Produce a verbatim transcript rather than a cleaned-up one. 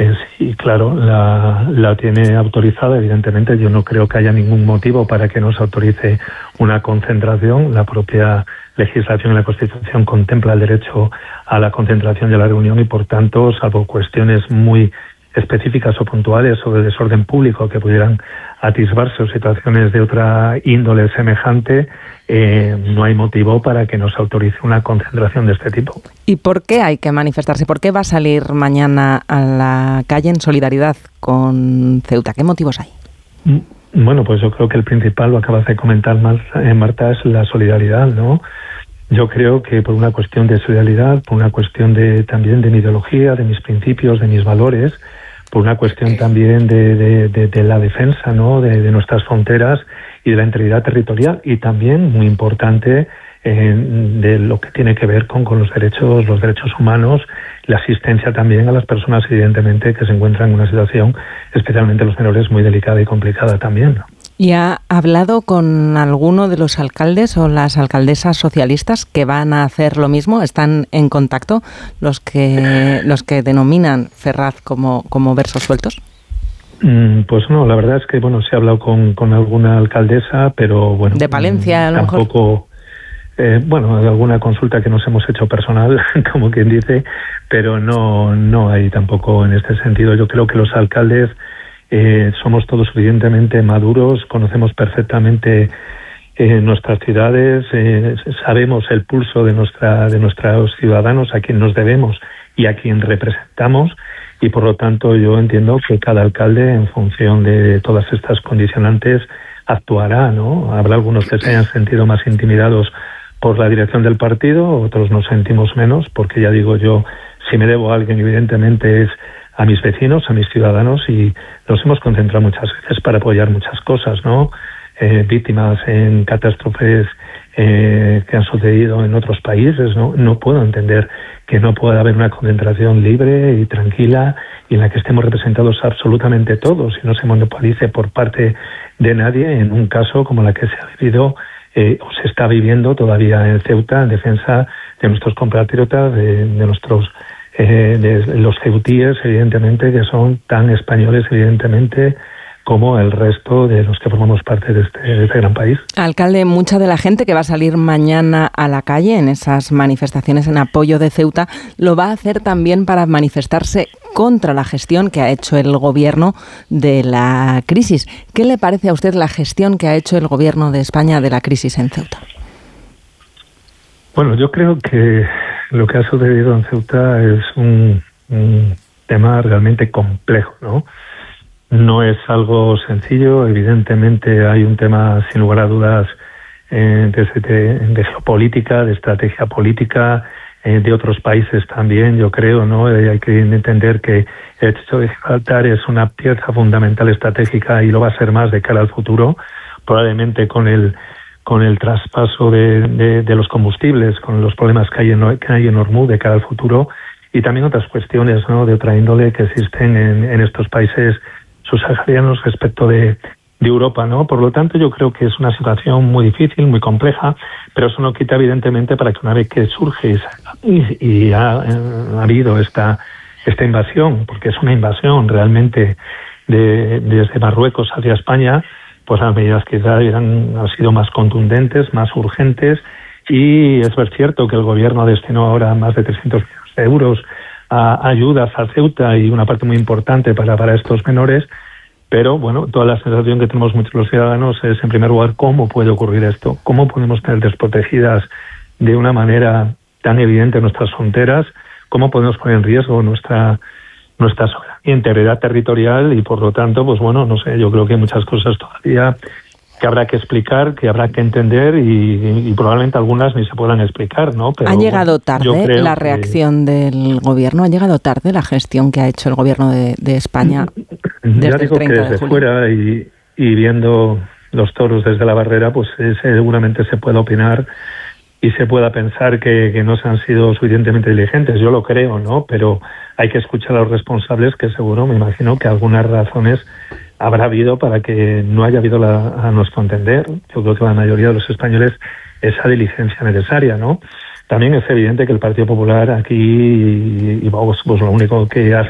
Eh, sí, claro, la, la tiene autorizada. Evidentemente, yo no creo que haya ningún motivo para que no se autorice una concentración. La propia legislación y la Constitución contempla el derecho a la concentración y a la reunión y, por tanto, salvo cuestiones muy específicas o puntuales sobre desorden público que pudieran atisbarse o situaciones de otra índole semejante, eh, no hay motivo para que no se autorice una concentración de este tipo. ¿Y por qué hay que manifestarse? ¿Por qué va a salir mañana a la calle en solidaridad con Ceuta? ¿Qué motivos hay? Bueno, pues yo creo que el principal, lo acabas de comentar, Marta, es la solidaridad, ¿no? Yo creo que por una cuestión de solidaridad, por una cuestión de también de mi ideología, de mis principios, de mis valores, por una cuestión también de, de, de, de la defensa, ¿no?, de, de nuestras fronteras y de la integridad territorial, y también, muy importante, eh, de lo que tiene que ver con, con los derechos, los derechos humanos, la asistencia también a las personas, evidentemente, que se encuentran en una situación, especialmente los menores, muy delicada y complicada también, ¿no? ¿Y ha hablado con alguno de los alcaldes o las alcaldesas socialistas que van a hacer lo mismo? ¿Están en contacto los que los que denominan Ferraz como, como versos sueltos? Mm, pues no, la verdad es que bueno, se ha hablado con, con alguna alcaldesa, pero bueno... ¿De Palencia, a lo mejor? Tampoco... Eh, bueno, de alguna consulta que nos hemos hecho personal, como quien dice, pero no, no hay tampoco en este sentido. Yo creo que los alcaldes... Eh, somos todos suficientemente maduros, conocemos perfectamente eh, nuestras ciudades, eh, sabemos el pulso de nuestra de nuestros ciudadanos, a quien nos debemos y a quien representamos, y por lo tanto yo entiendo que cada alcalde, en función de todas estas condicionantes, actuará, ¿no? Habrá algunos que se hayan sentido más intimidados por la dirección del partido, otros nos sentimos menos, porque ya digo yo, si me debo a alguien, evidentemente es a mis vecinos, a mis ciudadanos, y nos hemos concentrado muchas veces para apoyar muchas cosas, ¿no? Eh, víctimas en catástrofes eh, que han sucedido en otros países, ¿no? No puedo entender que no pueda haber una concentración libre y tranquila y en la que estemos representados absolutamente todos y no se monopolice por parte de nadie en un caso como la que se ha vivido eh, o se está viviendo todavía en Ceuta en defensa de nuestros compatriotas, de, de nuestros Eh, de los ceutíes, evidentemente, que son tan españoles, evidentemente, como el resto de los que formamos parte de este, de este gran país. Alcalde, mucha de la gente que va a salir mañana a la calle en esas manifestaciones en apoyo de Ceuta lo va a hacer también para manifestarse contra la gestión que ha hecho el gobierno de la crisis. ¿Qué le parece a usted la gestión que ha hecho el gobierno de España de la crisis en Ceuta? Bueno, yo creo que lo que ha sucedido en Ceuta es un, un tema realmente complejo, ¿no? No es algo sencillo. Evidentemente hay un tema, sin lugar a dudas, eh, de, de geopolítica, de estrategia política, eh, de otros países también, yo creo, ¿no? Eh, hay que entender que el hecho de Gibraltar es una pieza fundamental estratégica y lo va a ser más de cara al futuro, probablemente con el con el traspaso de, de, de los combustibles, con los problemas que hay en, que hay en Hormuz de cara al futuro, y también otras cuestiones, ¿no?, de otra índole que existen en, en estos países subsaharianos respecto de, de Europa, ¿no? Por lo tanto, yo creo que es una situación muy difícil, muy compleja, pero eso no quita, evidentemente, para que una vez que surge y, y ha, ha habido esta, esta invasión, porque es una invasión realmente de, desde Marruecos hacia España, pues las medidas quizás han, han sido más contundentes, más urgentes, y es cierto que el gobierno destinó ahora más de trescientos millones de euros a ayudas a Ceuta y una parte muy importante para, para estos menores, pero bueno, toda la sensación que tenemos muchos los ciudadanos es, en primer lugar, cómo puede ocurrir esto, cómo podemos tener desprotegidas de una manera tan evidente nuestras fronteras, cómo podemos poner en riesgo nuestra nuestra integridad territorial y, por lo tanto, pues bueno, no sé, yo creo que hay muchas cosas todavía que habrá que explicar, que habrá que entender y, y probablemente algunas ni se puedan explicar, ¿no? Pero, ¿ha llegado tarde bueno, la reacción que... del gobierno? ¿Ha llegado tarde la gestión que ha hecho el gobierno de, de España desde ya digo el treinta que desde de julio? Fuera y, y viendo los toros desde la barrera, pues eh, seguramente se puede opinar y se pueda pensar que, que no se han sido suficientemente diligentes. Yo lo creo, ¿no? Pero hay que escuchar a los responsables, que seguro, me imagino, que algunas razones habrá habido para que no haya habido, la, a nuestro entender, yo creo que la mayoría de los españoles, esa diligencia necesaria, ¿no? También es evidente que el Partido Popular aquí, y, y vamos, pues lo único que hace